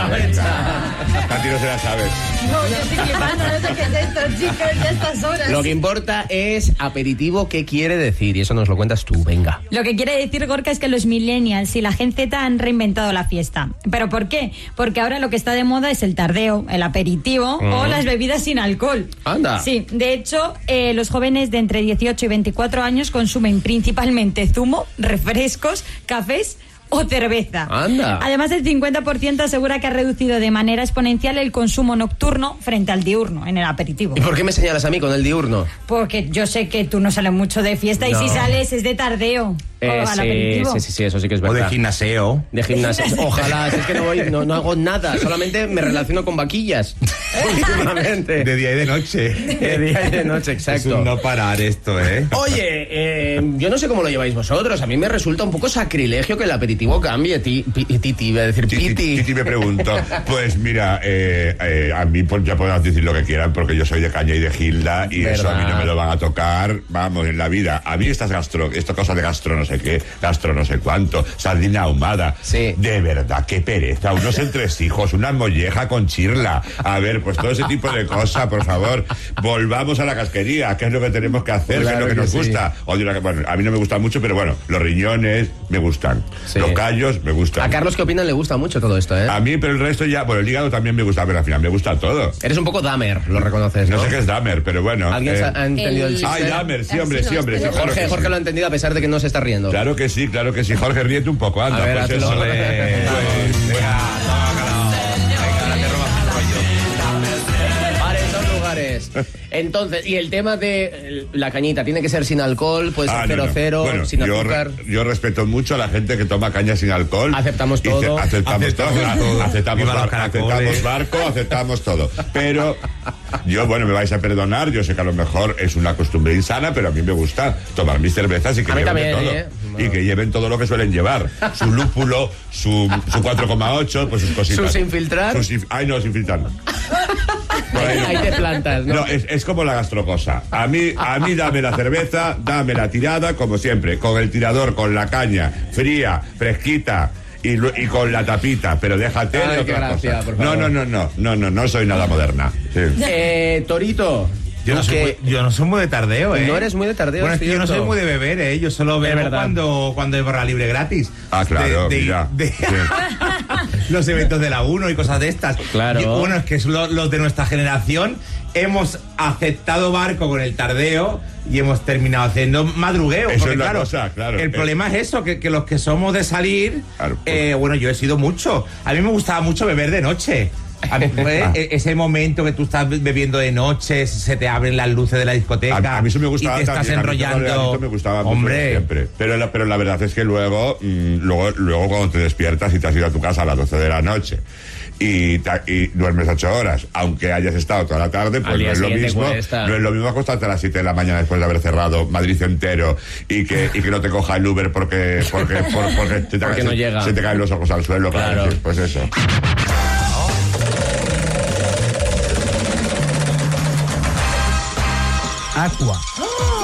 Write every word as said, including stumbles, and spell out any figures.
A ti no se la sabes. No, yo estoy flipando, no sé qué es esto, chicos, ya estas horas. Lo que importa es aperitivo, ¿qué quiere decir? Y eso nos lo cuentas tú, venga. Lo que quiere decir, Gorka, es que los millennials y la Gen Z han reinventado la fiesta. ¿Pero por qué? Porque ahora lo que está de moda es el tardeo, el aperitivo uh-huh. o las bebidas sin alcohol. Anda. Sí, de hecho, eh, los jóvenes de entre dieciocho y veinticuatro años consumen principalmente zumo, refrescos, cafés o cerveza. Anda. Además, el cincuenta por ciento asegura que ha reducido de manera exponencial el consumo nocturno frente al diurno en el aperitivo. ¿Y por qué me señalas a mí con el diurno? Porque yo sé que tú no sales mucho de fiesta no. y si sales es de tardeo. Eh, o al sí, aperitivo. sí, sí, sí, eso sí que es verdad. O de gimnaseo. De gimnasio. Ojalá, si es que no voy, no, no hago nada, solamente me relaciono con vaquillas. Últimamente. De día y de noche. De día y de noche, exacto. Es un no parar esto, ¿eh? Oye, eh, yo no sé cómo lo lleváis vosotros. A mí me resulta un poco sacrilegio que el aperitivo cambie. Ti, pi, titi, iba a decir piti. Titi, titi me pregunto. Pues mira, eh, eh, a mí pues, ya podrán decir lo que quieran porque yo soy de caña y de Gilda y ¿verdad? Eso a mí no me lo van a tocar, vamos, en la vida. A mí estas gastro, esta cosa de gastro no sé qué, gastro no sé cuánto, sardina ahumada. Sí. De verdad, qué pereza. Unos entresijos, una molleja con chirla. A ver, pues todo ese tipo de cosas, por favor. Volvamos a la casquería, que es lo que tenemos que hacer, claro, que es lo que, que nos sí. gusta. O de una, bueno, a mí no me gusta mucho, pero bueno, los riñones me gustan. Sí. Los callos me gustan. A Carlos, ¿qué opinan? Le gusta mucho todo esto, ¿eh? A mí, pero el resto ya, bueno, el hígado también me gusta, pero al final me gusta todo. Eres un poco Dahmer, lo reconoces, ¿no? No sé qué es Dahmer, pero bueno. ¿Alguien eh, ha entendido el, el chiste? Ay, Dahmer, sí, hombre, sí, hombre. Sí, Jorge, Jorge, Jorge lo ha entendido a pesar de que no se está riendo. Claro que sí, claro que sí. Jorge, ríete un poco, anda. A ver, pues eso. pues, Venga, entonces, y el tema de la cañita, ¿tiene que ser sin alcohol? ¿Puede ser ah, cero no, no. cero, bueno, sin yo azúcar? Re, yo respeto mucho a la gente que toma caña sin alcohol. Aceptamos todo. Aceptamos, aceptamos todo. todo. Aceptamos, bar, aceptamos barco, aceptamos todo. Pero yo, bueno, me vais a perdonar, yo sé que a lo mejor es una costumbre insana, pero a mí me gusta tomar mis cervezas y que a lleven también, todo. ¿eh? Y que lleven todo lo que suelen llevar. Su lúpulo, su, su cuatro coma ocho, pues sus cositas. ¿Sus infiltrar? Sus, ay, no, sin filtrar. Ahí, ahí te plantas, ¿no? No, es, es como la gastrocosa. A mí, a mí dame la cerveza, dame la tirada, como siempre, con el tirador, con la caña, fría, fresquita. Y, y con la tapita, pero déjate Ay, de otra gracia, cosa. por No, favor. no, no, no, no, no, no soy nada moderna. Sí. Eh, Torito. Yo no, soy muy, yo no soy muy de tardeo, ¿eh? No eres muy de tardeo, Bueno, es que yo no soy muy de beber, ¿eh? Yo solo bebo cuando, cuando hay barra libre gratis. Ah, claro, de, de, mira. De, sí. Los eventos de la UNO y cosas de estas. Claro. Y, bueno, es que los, los de nuestra generación hemos aceptado barco con el tardeo y hemos terminado haciendo madrugueo. Eso porque, es la claro, cosa, claro. El eh. problema es eso, que, que los que somos de salir, claro, pues. eh, bueno, yo he sido mucho. A mí me gustaba mucho beber de noche. A mí, pues, ese momento que tú estás bebiendo de noche, se te abren las luces de la discoteca. A, a mí eso me gustaba y te estás también, enrollando. A mí me gustaba mucho Hombre. siempre. Pero la, pero la verdad es que luego, mmm, luego, luego cuando te despiertas y te has ido a tu casa a las doce de la noche y, y duermes ocho horas, aunque hayas estado toda la tarde, pues no es lo mismo. Cuesta. No es lo mismo acostarte a las siete de la mañana después de haber cerrado Madrid entero y que, y que no te coja el Uber porque, porque, por, porque, se, te porque cae, no se, llega. se te caen los ojos al suelo. Claro. Para decir, pues eso. Aqua.